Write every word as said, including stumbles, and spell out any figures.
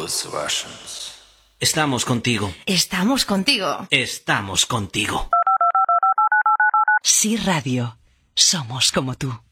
those Russians. Estamos contigo. Estamos contigo. Estamos contigo. Sí Radio. Somos como tú.